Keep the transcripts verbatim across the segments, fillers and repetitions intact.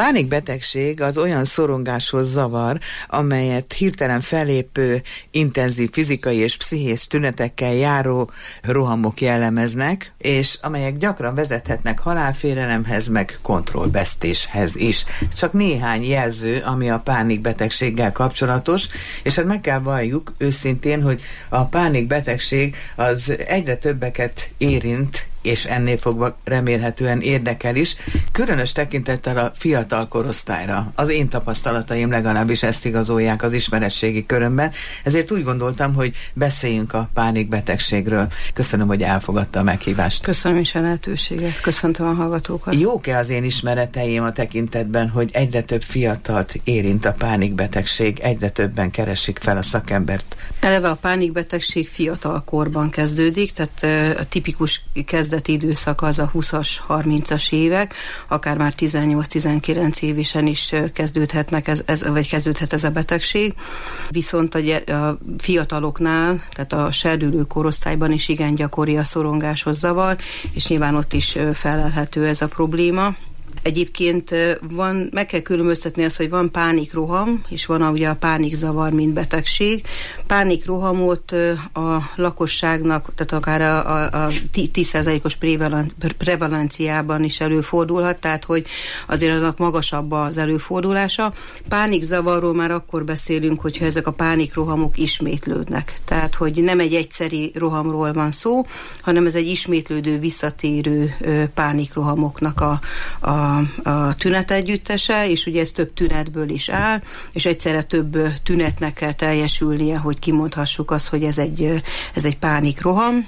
pánikbetegség az olyan szorongáshoz zavar, amelyet hirtelen fellépő, intenzív fizikai és pszichés tünetekkel járó rohamok jellemeznek, és amelyek gyakran vezethetnek halálfélelemhez, meg kontrollvesztéshez is. Csak néhány jelző, ami a pánikbetegséggel kapcsolatos, és hát meg kell valljuk őszintén, hogy a pánikbetegség az egyre többeket érint, és ennél fogva remélhetően érdekel is, különös tekintettel a fiatal korosztályra. Az én tapasztalataim legalábbis ezt igazolják az ismeretségi körömben, ezért úgy gondoltam, hogy beszéljünk a pánikbetegségről. Köszönöm, hogy elfogadta a meghívást. Köszönöm is a lehetőséget, köszöntöm a hallgatókat. Jók-e az én ismereteim a tekintetben, hogy egyre több fiatalt érint a pánikbetegség, egyre többen keresik fel a szakembert? Eleve a pánikbetegség fiatal korban kezdődik, tehát a tipikus kezdeti időszak az a húszas, harmincas évek, akár már tizennyolc-tizenkilenc évesen is kezdődhetnek ez, ez, vagy kezdődhet ez a betegség. Viszont a, a fiataloknál, tehát a serdülő korosztályban is igen gyakori a szorongáshoz zavar, és nyilván ott is felelhető ez a probléma. Egyébként van, meg kell különböztetni azt, hogy van pánikroham, és van ugye a pánikzavar, mint betegség. Pánikrohamot a lakosságnak, tehát akár a, a, a tíz százalékos prevalenciában is előfordulhat, tehát hogy azért annak magasabb az előfordulása. Pánikzavarról már akkor beszélünk, hogyha ezek a pánikrohamok ismétlődnek. Tehát, hogy nem egy egyszeri rohamról van szó, hanem ez egy ismétlődő, visszatérő pánikrohamoknak a, a a tünet együttese, és ugye ez több tünetből is áll, és egyszerre több tünetnek kell teljesülnie, hogy kimondhassuk azt, hogy ez egy, ez egy pánikroham.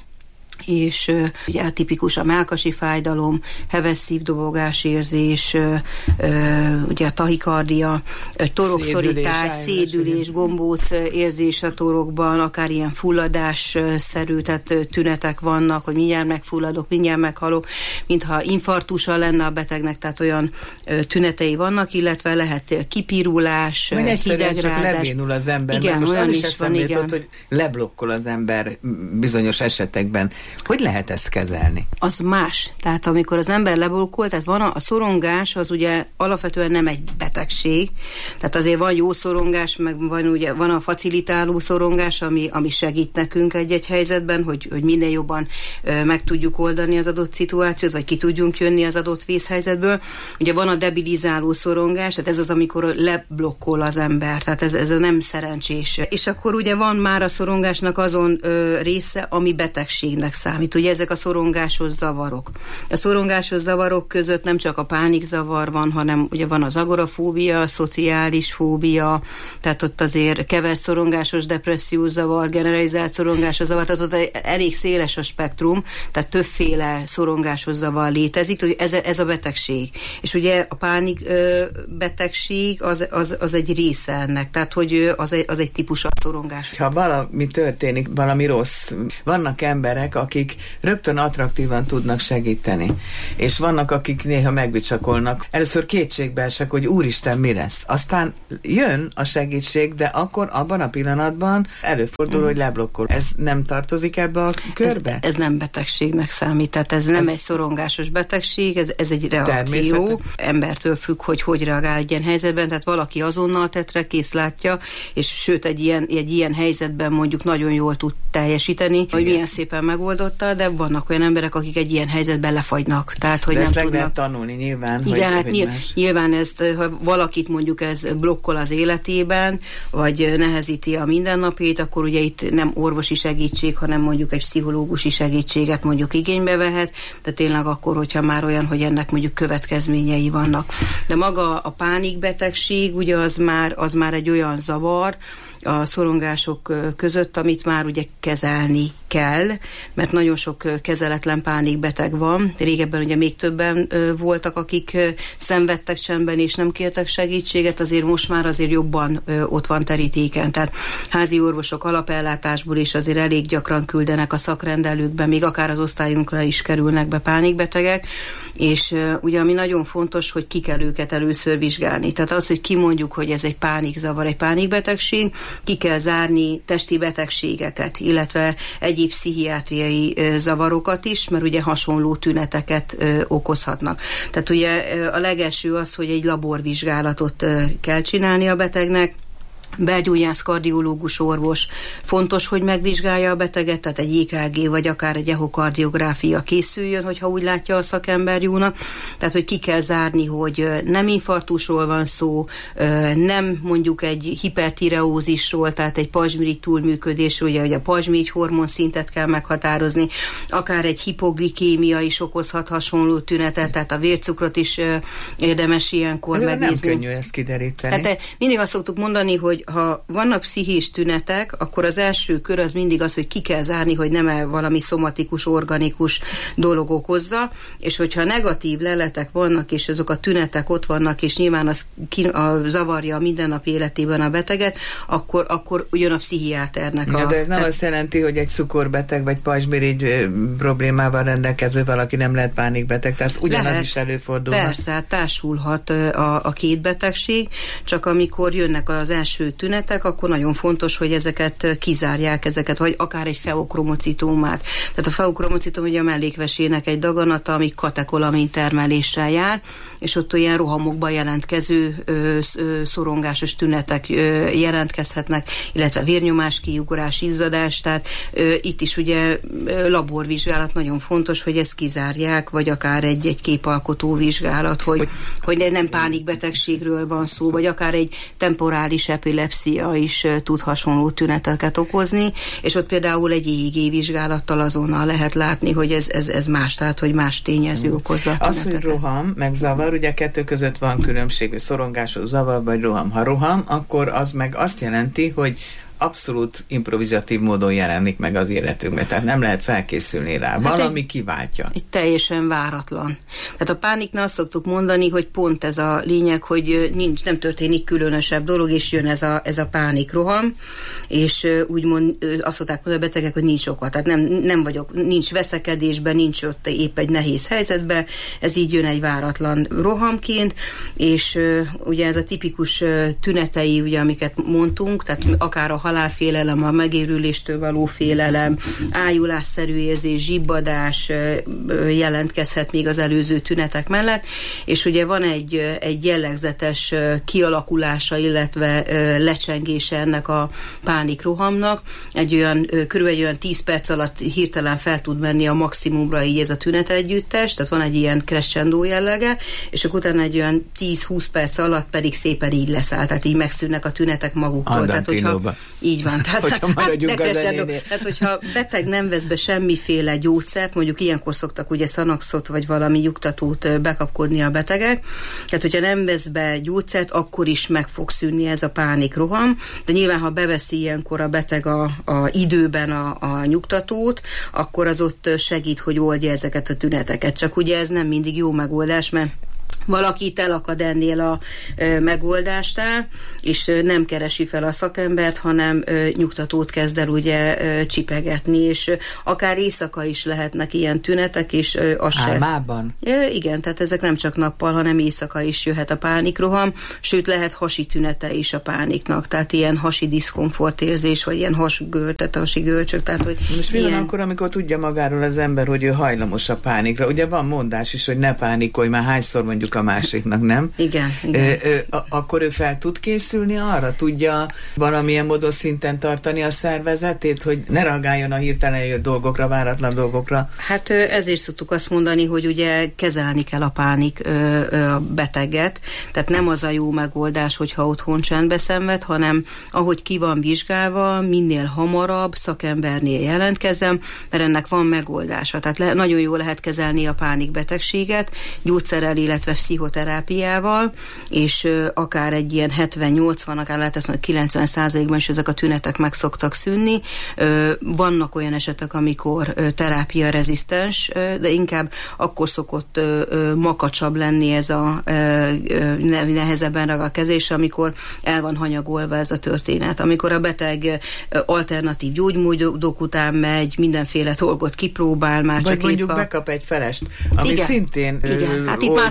És uh, ugye tipikus a mellkasi fájdalom, heves szívdobogás érzés, uh, uh, ugye a tahikardia, uh, torokszorítás, szédülés, gombóc érzés a torokban, akár ilyen fulladásszerű, tehát uh, tünetek vannak, hogy mindjárt megfulladok, mindjárt meghalok, mintha infarktusa lenne a betegnek, tehát olyan uh, tünetei vannak, illetve lehet kipirulás, vagy egyszerűen hidegrázás. Csak lebénul az ember. Igen, most olyan az is, is eszembe van, jutott, hogy leblokkol az ember bizonyos esetekben. Hogy lehet ezt kezelni? Az más. Tehát amikor az ember leblokkol, tehát van a, a szorongás, az ugye alapvetően nem egy betegség. Tehát azért van jó szorongás, meg van, ugye, van a facilitáló szorongás, ami, ami segít nekünk egy-egy helyzetben, hogy, hogy minél jobban ö, meg tudjuk oldani az adott szituációt, vagy ki tudjunk jönni az adott vészhelyzetből. Ugye van a debilizáló szorongás, tehát ez az, amikor leblokkol az ember, tehát ez, ez a nem szerencsés. És akkor ugye van már a szorongásnak azon ö, része, ami betegségnek számít. Ugye ezek a szorongásos zavarok. A szorongásos zavarok között nem csak a pánikzavar van, hanem ugye van az agorafóbia, a szociális fóbia, tehát ott azért kevert szorongásos depressziós zavar, generalizált szorongásos zavar, tehát ott elég széles a spektrum, tehát többféle szorongásos zavar létezik, hogy ez, ez a betegség. És ugye a pánik ö, betegség az, az, az egy része ennek, tehát hogy az egy, az egy típus a szorongás. Ha valami történik, valami rossz, vannak emberek, akik rögtön attraktívan tudnak segíteni. És vannak, akik néha megbicsakolnak. Először kétségbe esek, hogy úristen, mi lesz. Aztán jön a segítség, de akkor abban a pillanatban előfordul, mm. hogy leblokkol. Ez nem tartozik ebbe a körbe? Ez, ez nem betegségnek számít, tehát ez nem ez egy szorongásos betegség, ez, ez egy reakció. Embertől függ, hogy hogy reagál egy ilyen helyzetben, tehát valaki azonnal tetre kész látja, és sőt egy ilyen, egy ilyen helyzetben mondjuk nagyon jól tud teljesíteni, igen, hogy milyen szépen megoldotta, de vannak olyan emberek, akik egy ilyen helyzetben lefagynak. Tehát, hogy de nem ezt tudnak lehet tanulni nyilván. Igen, hogy, hát hogy nyilván, nyilván ezt, ha valakit mondjuk ez blokkol az életében, vagy nehezíti a mindennapjait, akkor ugye itt nem orvosi segítség, hanem mondjuk egy pszichológusi segítséget mondjuk igénybe vehet, de tényleg akkor, hogyha már olyan, hogy ennek mondjuk következményei vannak. De maga a pánikbetegség, ugye az már, az már egy olyan zavar a szorongások között, amit már ugye kezelni kell, mert nagyon sok kezeletlen pánikbeteg van. Régebben ugye még többen voltak, akik szenvedtek csendben és nem kértek segítséget, azért most már azért jobban ott van terítéken. Tehát házi orvosok alapellátásból is azért elég gyakran küldenek a szakrendelőkbe, még akár az osztályunkra is kerülnek be pánikbetegek, és ugye ami nagyon fontos, hogy ki kell őket először vizsgálni. Tehát az, hogy kimondjuk, hogy ez egy pánikzavar, egy pánikbetegség, ki kell zárni testi betegségeket, illetve egyéb egyéb pszichiátriai zavarokat is, mert ugye hasonló tüneteket okozhatnak. Tehát ugye a legelső az, hogy egy laborvizsgálatot kell csinálni a betegnek, belgyógyász, kardiológus, orvos fontos, hogy megvizsgálja a beteget, tehát egy é ká gé vagy akár egy echokardiográfia készüljön, hogyha úgy látja a szakember jónak. Tehát, hogy ki kell zárni, hogy nem infarktusról van szó, nem mondjuk egy hipertireózisról, tehát egy pajzsmirigy túlműködésről, ugye, hogy a pajzsmirigy hormonszintet kell meghatározni, akár egy hipoglikémia is okozhat hasonló tünetet, tehát a vércukrot is érdemes ilyenkor de megnézni. Nem könnyű ezt kideríteni. Tehát mindig azt szoktuk mondani, hogy ha vannak pszichés tünetek, akkor az első kör az mindig az, hogy ki kell zárni, hogy nem-e valami szomatikus, organikus dolog okozza, és hogyha negatív leletek vannak, és azok a tünetek ott vannak, és nyilván az ki, a zavarja a mindennapi életében a beteget, akkor, akkor ugyan a pszichiáternek ja, a... de ez nem azt jelenti, hogy egy cukorbeteg vagy pajzsmirigy problémával rendelkező valaki nem lehet pánikbeteg, tehát ugyanaz lehet, is előfordul. Persze, hát társulhat a, a két betegség, csak amikor jönnek az első tünetek, akkor nagyon fontos, hogy ezeket kizárják, ezeket, vagy akár egy feokromocitómát. Tehát a feokromocitom ugye a mellékvesének egy daganata, ami katekolamin termeléssel jár, és ott olyan rohamokban jelentkező ö, ö, szorongásos tünetek ö, jelentkezhetnek, illetve vérnyomás kiugrás, izzadás, tehát ö, itt is ugye ö, laborvizsgálat nagyon fontos, hogy ezt kizárják, vagy akár egy, egy képalkotó vizsgálat, hogy, hogy, hogy nem pánikbetegségről van szó, vagy akár egy temporális epilepszia is tud hasonló tüneteket okozni, és ott például egy é é gé vizsgálattal azonnal lehet látni, hogy ez, ez, ez más, tehát hogy más tényező okozza a az, hogy roham, meg zavar, ugye kettő között van különbség, hogy szorongásos zavar, vagy roham. Ha roham, akkor az meg azt jelenti, hogy abszolút improvizatív módon jelenik meg az életünkben, tehát nem lehet felkészülni rá. Hát valami egy, kiváltja. Egy teljesen váratlan. Tehát a pániknál azt szoktuk mondani, hogy pont ez a lényeg, hogy nincs, nem történik különösebb dolog, és jön ez a, ez a pánikroham, és úgymond azt szokták mondani a betegek, hogy nincs oka. Tehát nem, nem vagyok, nincs veszekedésben, nincs ott épp egy nehéz helyzetben, ez így jön egy váratlan rohamként, és ugye ez a tipikus tünetei, ugye, amiket mondtunk, tehát akár a halálfélelem, a megérüléstől való félelem, ájulásszerű érzés, zsibbadás jelentkezhet még az előző tünetek mellett, és ugye van egy, egy jellegzetes kialakulása, illetve lecsengése ennek a pánikrohamnak. Egy olyan, körülbelül egy olyan tíz perc alatt hirtelen fel tud menni a maximumra így ez a tünet együttes, tehát van egy ilyen crescendo jellege, és akkor utána egy olyan tíz-húsz perc alatt pedig szépen így leszáll, tehát így megszűnnek a tünetek maguktól. Tehát, hogyha így van. Tehát, hogyha maradjunk hát, a tehát, hogyha beteg nem vesz be semmiféle gyógyszert, mondjuk ilyenkor szoktak ugye szanaxot vagy valami nyugtatót bekapkodni a betegek, tehát hogyha nem vesz be gyógyszert, akkor is meg fog szűnni ez a pánikroham, de nyilván, ha beveszi ilyenkor a beteg a, a időben a, a nyugtatót, akkor az ott segít, hogy oldja ezeket a tüneteket. Csak ugye ez nem mindig jó megoldás, mert valakit elakad ennél a ö, megoldásnál, és ö, nem keresi fel a szakembert, hanem ö, nyugtatót kezd el ugye ö, csipegetni, és ö, akár éjszaka is lehetnek ilyen tünetek, és ö, az se... Álmában? Ö, igen, tehát ezek nem csak nappal, hanem éjszaka is jöhet a pánikroham, sőt lehet hasi tünete is a pániknak, tehát ilyen hasi diszkomfortérzés, vagy ilyen hasgörcs, tehát hasi görcsök, tehát hogy... Most mi ilyen... van akkor, amikor tudja magáról az ember, hogy ő hajlamos a pánikra? Ugye van mondás is, hogy ne pánikolj, már hányszor mondjuk a másiknak, nem? Igen, igen. Ö, ö, akkor ő fel tud készülni arra? Tudja valamilyen módon szinten tartani a szervezetét, hogy ne reagáljon a hirtelen jött dolgokra, váratlan dolgokra? Hát ezért szoktuk azt mondani, hogy ugye kezelni kell a pánik ö, ö, a beteget, tehát nem az a jó megoldás, hogyha otthon csendbe szenved, hanem ahogy ki van vizsgálva, minél hamarabb szakembernél jelentkezem, mert ennek van megoldása. Tehát le, nagyon jól lehet kezelni a pánikbetegséget, gyógyszerrel, illetve pszichoterápiával, és ö, akár egy ilyen hetven-nyolcvan, akár lehet azt mondani, kilencven százalékban is ezek a tünetek meg szoktak szűnni. Ö, vannak olyan esetek, amikor ö, terápia rezisztens, ö, de inkább akkor szokott ö, ö, makacsabb lenni ez a ö, ö, nehezebben ragad kezés, amikor el van hanyagolva ez a történet. Amikor a beteg ö, alternatív gyógymódok után megy, mindenféle dolgot kipróbál, már vagy csak mondjuk épp a... bekap egy felest, ami igen, szintén igen. Hát itt már szakmában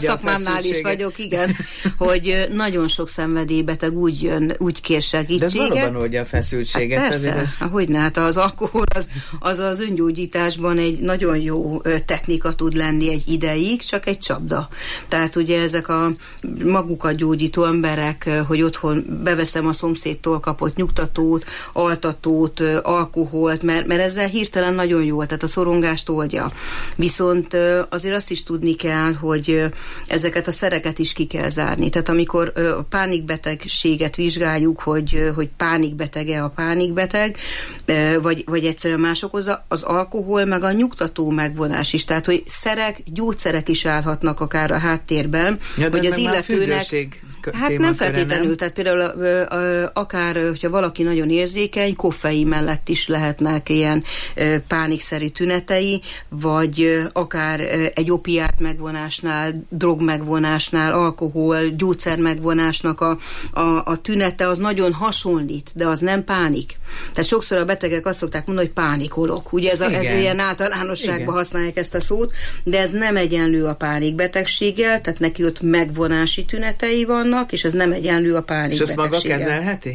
annál is vagyok, igen, hogy nagyon sok szenvedélybeteg úgy jön, úgy kér segítséget. De ez valóban oldja a feszültséget. Hát persze, ez... hogyne, hát az alkohol az, az az öngyógyításban egy nagyon jó technika tud lenni egy ideig, csak egy csapda. Tehát ugye ezek a magukat gyógyító emberek, hogy otthon beveszem a szomszédtól kapott nyugtatót, altatót, alkoholt, mert, mert ezzel hirtelen nagyon jó, tehát a szorongást oldja. Viszont azért azt is tudni kell, hogy ezeket a szereket is ki kell zárni. Tehát amikor a pánikbetegséget vizsgáljuk, hogy, hogy pánikbetege a pánikbeteg, vagy, vagy egyszerűen más okozza, az alkohol meg a nyugtató megvonás is. Tehát, hogy szerek, gyógyszerek is állhatnak akár a háttérben, ja, hogy az illetőnek... Hát nem feltétlenül, nem? Tehát például a, a, akár, hogyha valaki nagyon érzékeny, koffein mellett is lehetnek ilyen e, pánikszerű tünetei, vagy e, akár e, egy opiát megvonásnál, drog megvonásnál, alkohol, gyógyszer megvonásnak a, a, a tünete az nagyon hasonlít, de az nem pánik. Tehát sokszor a betegek azt szokták mondani, hogy pánikolok. Ugye ez, a, ez ilyen általánosságban Igen. használják ezt a szót, de ez nem egyenlő a pánikbetegséggel, tehát neki ott megvonási tünetei vannak, és ez nem egyenlő a pánikbetegséggel. És ezt maga kezelheti?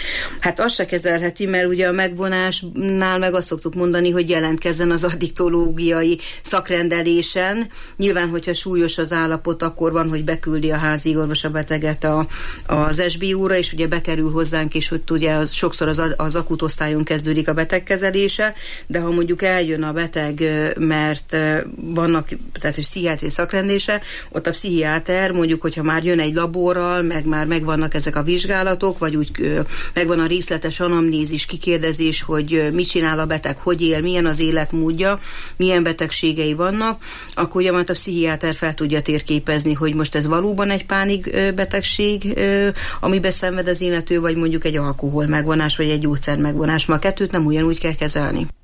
Hát azt se kezelheti, mert ugye a megvonásnál meg azt szoktuk mondani, hogy jelentkezzen az addiktológiai szakrendelésen. Nyilván, hogyha súlyos az állapot, akkor van, hogy beküldi a házi orvos a beteget a, az es bé ó-ra, és ugye bekerül hozzánk, és hogy ugye az, sokszor az, az akut osztályon kezdődik a betegkezelése, de ha mondjuk eljön a beteg, mert vannak, tehát egy pszichiátriai szakrendelése, ott a pszichiáter mondjuk, hogyha már jön egy laborral, meg már megvannak ezek a vizsgálatok, vagy úgy megvan a részletes anamnézis, kikérdezés, hogy mit csinál a beteg, hogy él, milyen az életmódja, milyen betegségei vannak, akkor ugye majd a pszichiáter fel tudja térképezni, hogy most ez valóban egy pánikbetegség, amiben szenved az illető, vagy mondjuk egy alkohol megvonás, vagy egy gyógyszer megvonás. Ma a kettőt nem ugyanúgy kell kezelni.